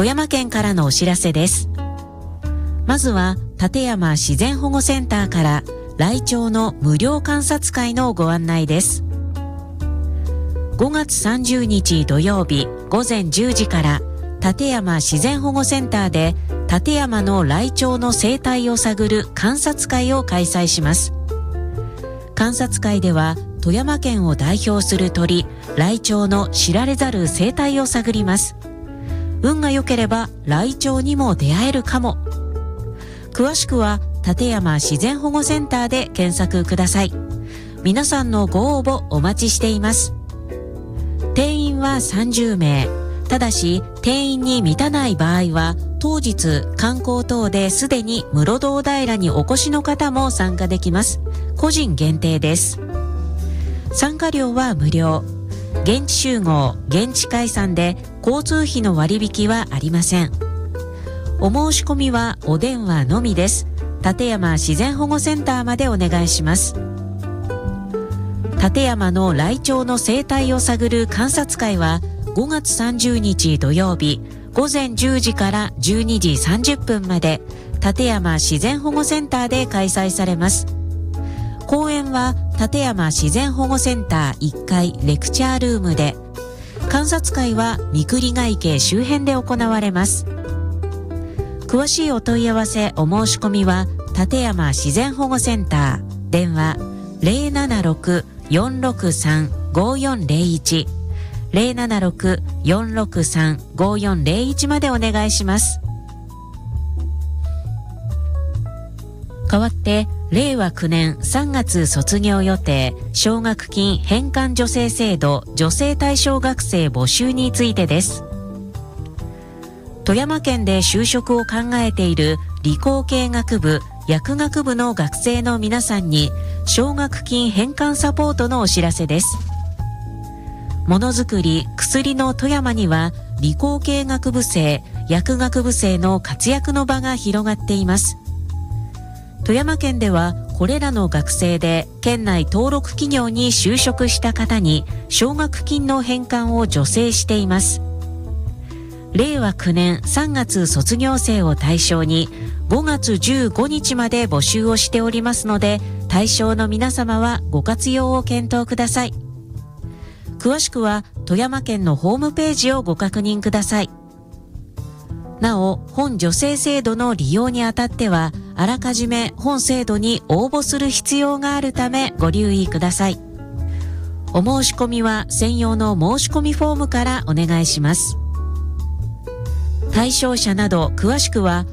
富山県からのお知らせです。まずは立山自然保護センターからライチョウの無料観察会のご案内です。5月30日土曜日午前10時から立山自然保護センターで立山のライチョウの生態を探る観察会を開催します。観察会では富山県を代表する鳥ライチョウの知られざる生態を探ります。運が良ければライチョウにも出会えるかも。詳しくは立山自然保護センターで検索ください。皆さんのご応募お待ちしています。定員は30名。ただし定員に満たない場合は当日観光等ですでに室堂平にお越しの方も参加できます。個人限定です。参加料は無料。現地集合、現地解散で交通費の割引はありません。お申し込みはお電話のみです。立山自然保護センターまでお願いします。立山のライチョウの生態を探る観察会は5月30日土曜日午前10時から12時30分まで立山自然保護センターで開催されます。講演は立山自然保護センター1階レクチャールームで、観察会は三栗ヶ池周辺で行われます。詳しいお問い合わせお申し込みは立山自然保護センター電話 076-463-5401 076-463-5401 までお願いします。代わって令和9年3月卒業予定奨学金返還助成制度助成対象学生募集についてです。富山県で就職を考えている理工系学部、薬学部の学生の皆さんに奨学金返還サポートのお知らせです。ものづくり、薬の富山には理工系学部生、薬学部生の活躍の場が広がっています。富山県ではこれらの学生で県内登録企業に就職した方に奨学金の返還を助成しています。令和9年3月卒業生を対象に5月15日まで募集をしておりますので、対象の皆様はご活用を検討ください。詳しくは富山県のホームページをご確認ください。なお、本助成制度の利用にあたっては、あらかじめ本制度に応募する必要があるためご留意ください。お申し込みは専用の申し込みフォームからお願いします。対象者など詳しくは